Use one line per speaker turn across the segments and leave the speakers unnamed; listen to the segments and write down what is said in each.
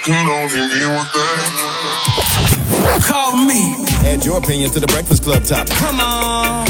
Call me.
Add your opinion to the Breakfast Club topic.
Come on.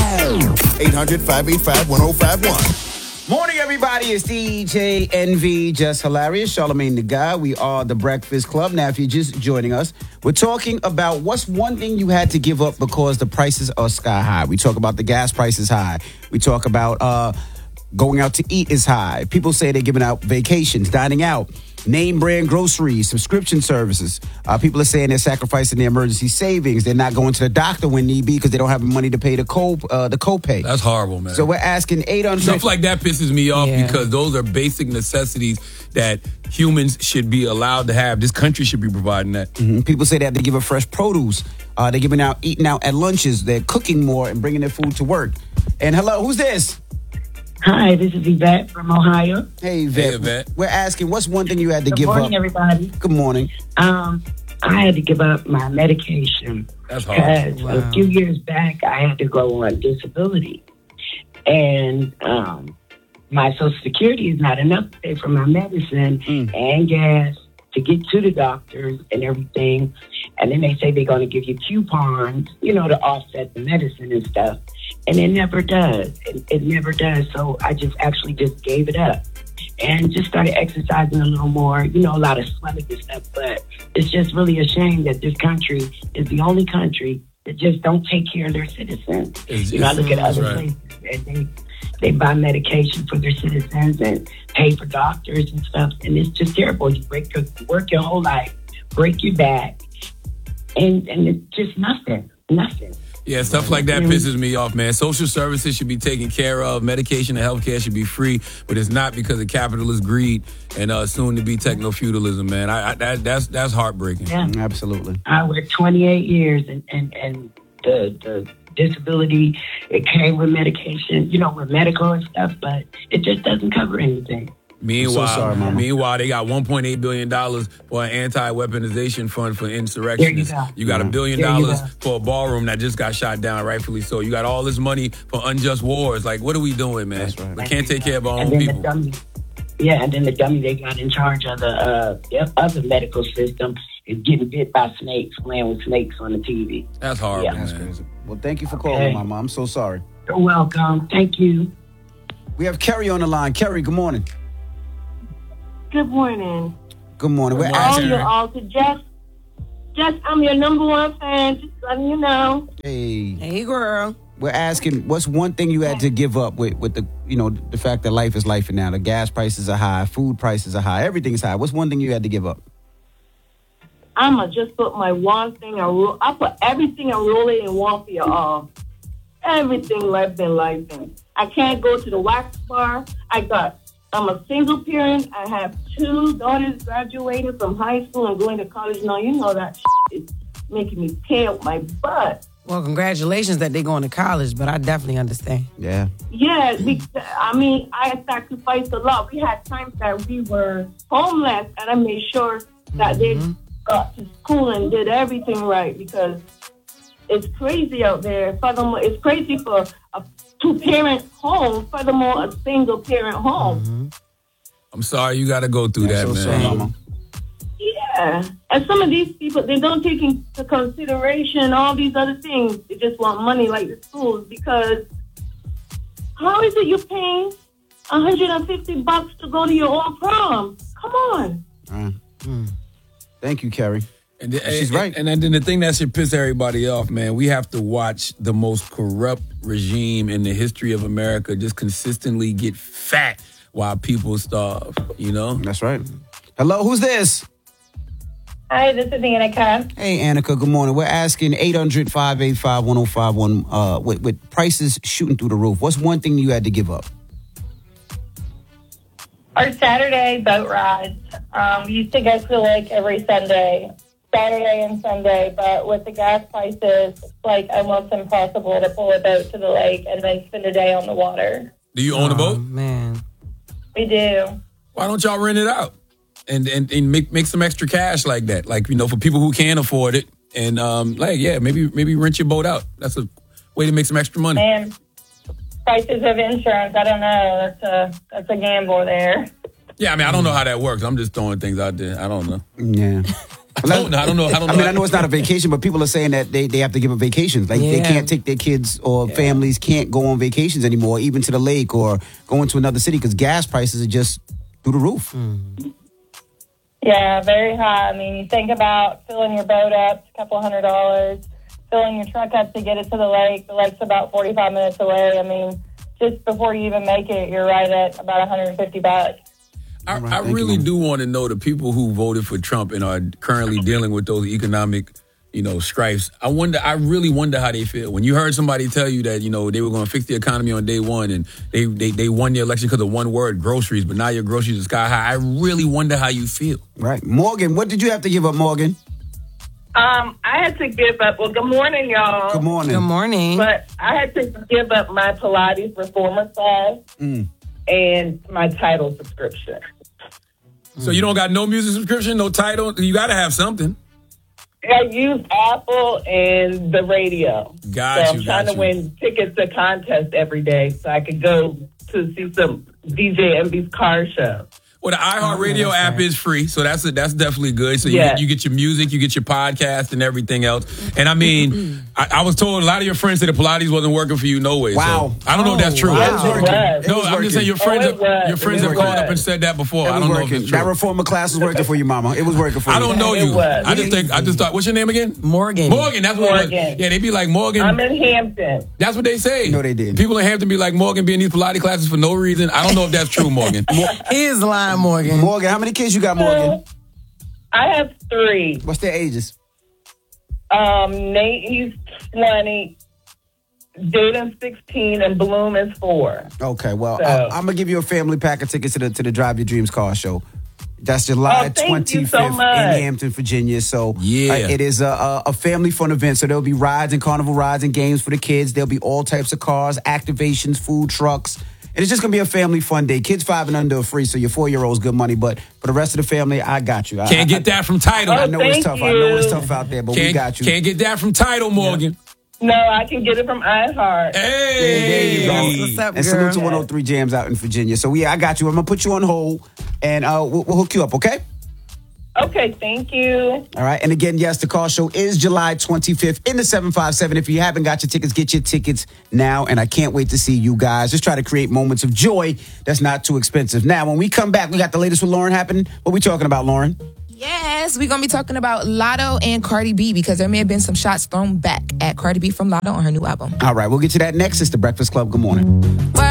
800-585-1051.
Morning, everybody. It's DJ NV, Just Hilarious, Charlamagne the Guy. We are the Breakfast Club. Now, if you're just joining us, we're talking about what's one thing you had to give up because the prices are sky high. We talk about the gas prices high. We talk about going out to eat is high. People say they're giving out vacations, dining out, name brand groceries, subscription services. People are saying they're sacrificing their emergency savings. They're not going to the doctor when need be because they don't have money to pay the copay.
That's horrible, man.
So we're asking 800.
Stuff like that pisses me off because those are basic necessities that humans should be allowed to have. This country should be providing that.
Mm-hmm. People say they have to give up fresh produce. They're eating out at lunches. They're cooking more and bringing their food to work. And hello, who's this?
Hi, this is Yvette from Ohio.
Hey, Yvette.
Hey, Yvette.
We're asking, what's one thing you had to give up?
Good morning, everybody.
Good morning.
I had to give up my medication.
That's hard.
Because a few years back, I had to go on disability. And my Social Security is not enough to pay for my medicine and gas to get to the doctors and everything. And then they say they're going to give you coupons, to offset the medicine and stuff. And it never does. It never does. So I just gave it up and just started exercising a little more, a lot of swelling and stuff. But it's just really a shame that this country is the only country that just don't take care of their citizens. I look at other places and they buy medication for their citizens and pay for doctors and stuff. And it's just terrible. You work your whole life, break your back, and it's just nothing.
Yeah, stuff like that pisses me off, man. Social services should be taken care of. Medication and healthcare should be free, but it's not because of capitalist greed and soon-to-be techno-feudalism, man. That's heartbreaking.
Yeah.
Absolutely.
I worked 28 years, and the disability, it came with medication, with medical and stuff, but it just doesn't cover anything.
Meanwhile, they got $1.8 billion for an anti-weaponization fund for insurrectionists. You got $1 billion for a ballroom that just got shot down, rightfully so. You got all this money for unjust wars. Like, what are we doing, man?
That's right.
We can't take care of our own people.
And then the dummy they got in charge of the other medical system is getting bit by snakes, playing with snakes on the TV.
That's horrible, man.
That's crazy. Well, thank you for calling, Mama. I'm so sorry.
You're welcome. Thank you.
We have Kerry on the line. Kerry, good morning.
Good morning.
Good morning. We're
asking you all to Jess, I'm your number one fan. Just letting you know.
Hey, girl. We're asking, what's one thing you had to give up with the, the fact that life is life now? The gas prices are high, food prices are high, everything's high. What's one thing you had to give up?
I'ma just put my one thing and rule. I put everything and roll it in one for you all. Everything life been life. I can't go to the wax bar. I'm a single parent. I have 2 daughters graduating from high school and going to college now. You know that is making me pay up my butt.
Well, congratulations that they're going to college, but I definitely understand.
Yeah.
Yeah, I sacrificed a lot. We had times that we were homeless, and I made sure that they got to school and did everything right because it's crazy out there. Furthermore, it's crazy for a 2-parent home, furthermore, a single-parent home.
I'm sorry you got to go through that, man.
Sorry, Mama.
Yeah. And some of these people, they don't take into consideration all these other things. They just want money like the schools because how is it you're paying $150 to go to your own prom? Come on.
Thank you, Kerry.
And
she's right.
And then the thing that should piss everybody off, man, we have to watch the most corrupt regime in the history of America just consistently get fat while people starve,
That's right. Hello, who's this?
Hi, this is Annika.
Hey, Annika, good morning. We're asking 800-585-1051 with prices shooting through the roof. What's one thing you had to give up?
Our Saturday boat rides. We used to go to the lake every Saturday and Sunday, but with the gas prices, it's like almost impossible to pull a boat to the lake and then spend a day on the water.
Do you own a boat?
Man.
We do.
Why don't y'all rent it out and make some extra cash like that? Like, for people who can't afford it and maybe rent your boat out. That's a way to make some extra money.
Man, prices of insurance, I don't know. That's a gamble there.
Yeah, I mean, I don't know how that works. I'm just throwing things out there. I don't know.
Yeah.
I don't know.
I mean, I know it's not a vacation, but people are saying that they have to give up vacations. Like they can't take their kids or families can't go on vacations anymore, even to the lake or go into another city because gas prices are just through the roof.
Yeah, very high. I mean, you think about filling your boat up, a couple $100, filling your truck up to get it to the lake. The lake's about 45 minutes away. I mean, just before you even make it, you're right at about $150.
I really do want to know the people who voted for Trump and are currently dealing with those economic, strifes. I really wonder how they feel. When you heard somebody tell you that, they were going to fix the economy on day one and they won the election because of one word, groceries, but now your groceries are sky high. I really wonder how you feel.
Right. Morgan, what did you have to give up, Morgan?
I had to give up. Well, good morning, y'all.
Good morning.
Good morning.
But I had to give up my Pilates reformer class and my Tidal subscription.
So you don't got no music subscription, no Tidal? You got to have something.
I use Apple and the radio.
I'm
trying to win tickets to contests every day so I could go to see some DJ Envy's car show.
Well, the iHeartRadio app is free, so that's definitely good. So you get your music, you get your podcast, and everything else. And I mean, I was told a lot of your friends said the Pilates wasn't working for you no way.
Wow.
So I don't know if that's true.
Wow.
No, I'm just saying your friends have called up and said that before. I don't know if it's true.
That reformer class was working for you, Mama. It was working for you.
I don't know you. I just thought, what's your name again?
Morgan.
That's what it was. Yeah, they be like Morgan.
I'm in Hampton.
That's what they say.
No, they did.
People in Hampton be like Morgan being these Pilates classes for no reason. I don't know if that's true, Morgan.
He is lying, Morgan.
Morgan, how many kids you got, Morgan?
I have 3.
What's their ages?
Nate, he's 20. Jaden's 16 and Bloom is 4.
Okay, well, I'm going to give you a family pack of tickets to the Drive Your Dreams car show. That's July 25th in Hampton, Virginia. So it is a family fun event. So there'll be rides and carnival rides and games for the kids. There'll be all types of cars, activations, food trucks. And it's just going to be a family fun day. Kids 5 and under are free, so your 4-year-old's good money. But for the rest of the family, I got you.
Can't get that from Tidal.
I know it's tough. I know it's tough out there, but we got you.
Can't get that from Tidal, Morgan.
No, I can get it from iHeart.
Hey,
there you go.
What's up,
and salute to 103 Jams out in Virginia. So I got you. I'm gonna put you on hold, and we'll hook you up. Okay.
Okay, thank you.
All right. And again, yes, the car show is July 25th in the 757. If you haven't got your tickets, get your tickets now. And I can't wait to see you guys. Just try to create moments of joy that's not too expensive. Now, when we come back, we got the latest with Lauren happening. What we talking about, Lauren?
Yes, we're going to be talking about Lotto and Cardi B because there may have been some shots thrown back at Cardi B from Lotto on her new album.
All right. We'll get to that next. It's The Breakfast Club. Good morning.